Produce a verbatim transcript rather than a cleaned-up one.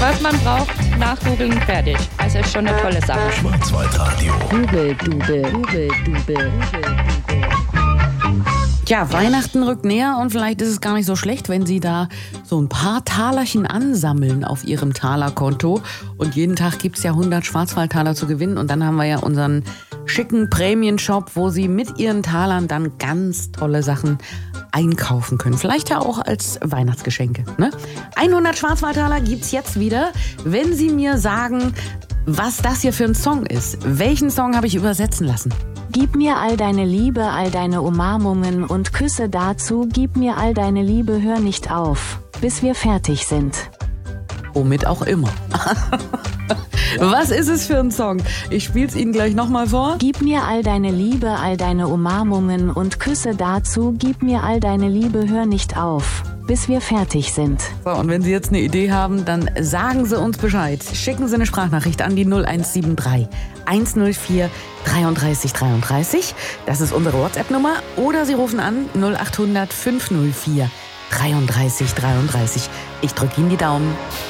Was man braucht, nachgoogeln, fertig. Also ist schon eine tolle Sache. Schwarzwaldradio. Dubel, Dubel, Dubel, Dubel. Tja, Weihnachten rückt näher und vielleicht ist es gar nicht so schlecht, wenn Sie da so ein paar Talerchen ansammeln auf Ihrem Talerkonto. Und jeden Tag gibt es ja hundert Schwarzwaldtaler zu gewinnen. Und dann haben wir ja unseren schicken Prämienshop, wo Sie mit Ihren Talern dann ganz tolle Sachen einkaufen können. Vielleicht ja auch als Weihnachtsgeschenke. Ne? hundert Schwarzwaldtaler gibt's jetzt wieder, wenn Sie mir sagen, was das hier für ein Song ist. Welchen Song habe ich übersetzen lassen? Gib mir all deine Liebe, all deine Umarmungen und Küsse dazu. Gib mir all deine Liebe, hör nicht auf, bis wir fertig sind. Womit auch immer. Was ist es für ein Song? Ich spiel's Ihnen gleich nochmal vor. Gib mir all deine Liebe, all deine Umarmungen und Küsse dazu. Gib mir all deine Liebe, hör nicht auf, bis wir fertig sind. So, und wenn Sie jetzt eine Idee haben, dann sagen Sie uns Bescheid. Schicken Sie eine Sprachnachricht an die null eins sieben drei eins null vier dreiunddreißig dreiunddreißig. Das ist unsere WhatsApp-Nummer. Oder Sie rufen an null acht hundert fünf null vier dreiunddreißig dreiunddreißig. Ich drücke Ihnen die Daumen.